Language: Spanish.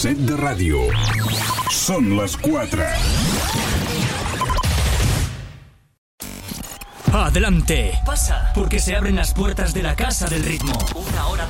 set de ràdio. Són les 4. Adelante. Pasa, porque se abren las puertas de la Casa del Ritmo. Una hora de